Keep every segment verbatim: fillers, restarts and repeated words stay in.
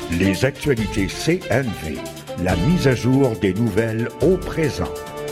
Les actualités C N V, la mise à jour des nouvelles au présent.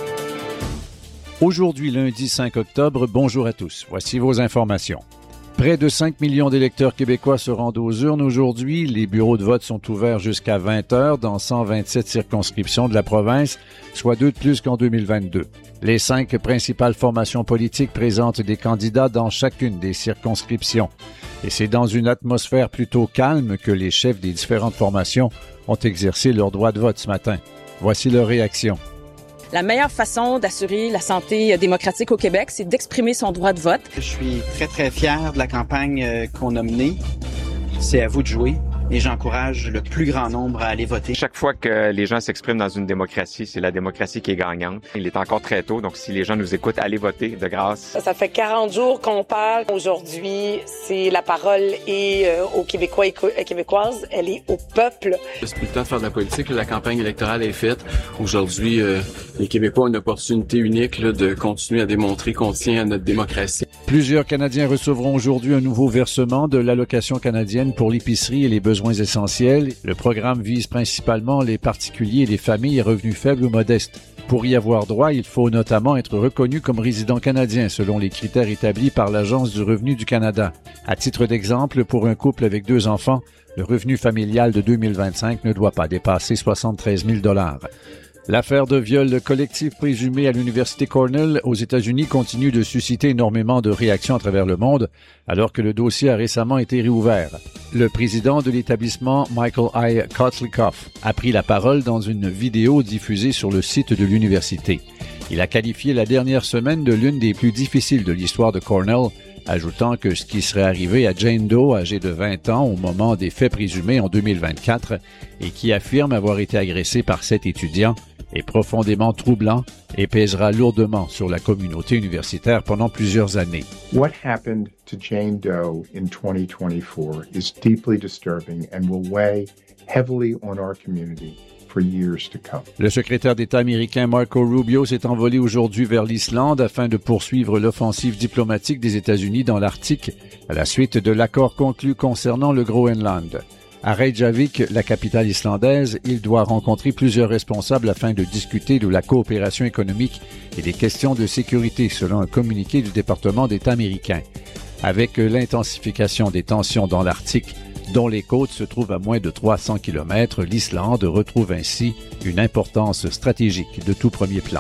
Aujourd'hui, lundi cinq octobre, bonjour à tous. Voici vos informations. Près de cinq millions d'électeurs québécois se rendent aux urnes aujourd'hui. Les bureaux de vote sont ouverts jusqu'à vingt heures dans cent vingt-sept circonscriptions de la province, soit deux de plus qu'en deux mille vingt-deux. Les cinq principales formations politiques présentent des candidats dans chacune des circonscriptions. Et c'est dans une atmosphère plutôt calme que les chefs des différentes formations ont exercé leur droit de vote ce matin. Voici leur réaction. La meilleure façon d'assurer la santé démocratique au Québec, c'est d'exprimer son droit de vote. Je suis très, très fier de la campagne qu'on a menée. C'est à vous de jouer et j'encourage le plus grand nombre à aller voter. Chaque fois que les gens s'expriment dans une démocratie, c'est la démocratie qui est gagnante. Il est encore très tôt, donc si les gens nous écoutent, allez voter de grâce. Ça, ça fait quarante jours qu'on parle. Aujourd'hui, c'est la parole est euh, aux Québécois et Québécoises, elle est au peuple. C'est plus le temps de faire de la politique. La campagne électorale est faite. Aujourd'hui, euh, les Québécois ont une opportunité unique là, de continuer à démontrer qu'on tient à notre démocratie. Plusieurs Canadiens recevront aujourd'hui un nouveau versement de l'allocation canadienne pour l'épicerie et les besoins essentiels. Le programme vise principalement les particuliers et les familles à revenus faibles ou modestes. Pour y avoir droit, il faut notamment être reconnu comme résident canadien selon les critères établis par l'Agence du revenu du Canada. À titre d'exemple, pour un couple avec deux enfants, le revenu familial de deux mille vingt-cinq ne doit pas dépasser soixante-treize mille dollars. L'affaire de viol collectif présumé à l'Université Cornell aux États-Unis continue de susciter énormément de réactions à travers le monde, alors que le dossier a récemment été réouvert. Le président de l'établissement, Michael I. Kotlikoff, a pris la parole dans une vidéo diffusée sur le site de l'université. Il a qualifié la dernière semaine de l'une des plus difficiles de l'histoire de Cornell, ajoutant que ce qui serait arrivé à Jane Doe, âgée de vingt ans, au moment des faits présumés en deux mille vingt-quatre, et qui affirme avoir été agressée par sept étudiants, est profondément troublant et pèsera lourdement sur la communauté universitaire pendant plusieurs années. What happened to Jane Doe in twenty twenty-four is deeply disturbing and will weigh heavily on our community for years to come. Le secrétaire d'État américain Marco Rubio s'est envolé aujourd'hui vers l'Islande afin de poursuivre l'offensive diplomatique des États-Unis dans l'Arctique à la suite de l'accord conclu concernant le Groenland. À Reykjavik, la capitale islandaise, il doit rencontrer plusieurs responsables afin de discuter de la coopération économique et des questions de sécurité, selon un communiqué du département d'État américain. Avec l'intensification des tensions dans l'Arctique, dont les côtes se trouvent à moins de trois cents kilomètres, l'Islande retrouve ainsi une importance stratégique de tout premier plan.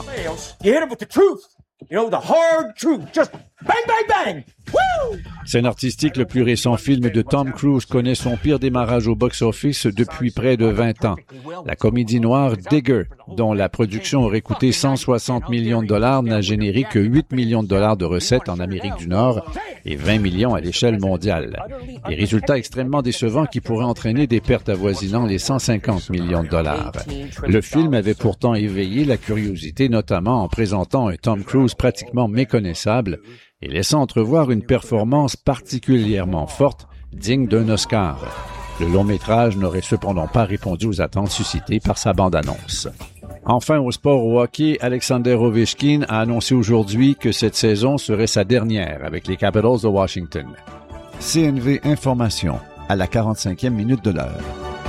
You know, the hard truth, just bang, bang, bang! Woo! Scène artistique, le plus récent film de Tom Cruise connaît son pire démarrage au box-office depuis près de vingt ans. La comédie noire Digger, dont la production aurait coûté cent soixante millions de dollars, n'a généré que huit millions de dollars de recettes en Amérique du Nord et vingt millions à l'échelle mondiale. Des résultats extrêmement décevants qui pourraient entraîner des pertes avoisinant les cent cinquante millions de dollars. Le film avait pourtant éveillé la curiosité, notamment en présentant un Tom Cruise pratiquement méconnaissable et laissant entrevoir une performance particulièrement forte, digne d'un Oscar. Le long-métrage n'aurait cependant pas répondu aux attentes suscitées par sa bande-annonce. Enfin, au sport au hockey, Alexander Ovechkin a annoncé aujourd'hui que cette saison serait sa dernière avec les Capitals de Washington. C N V Information, à la quarante-cinquième minute de l'heure.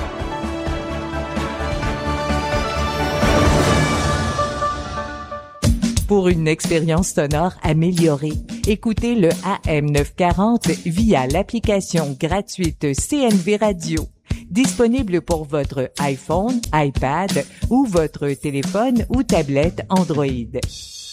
Pour une expérience sonore améliorée, écoutez le A M neuf cent quarante via l'application gratuite C N V Radio, disponible pour votre iPhone, iPad ou votre téléphone ou tablette Android.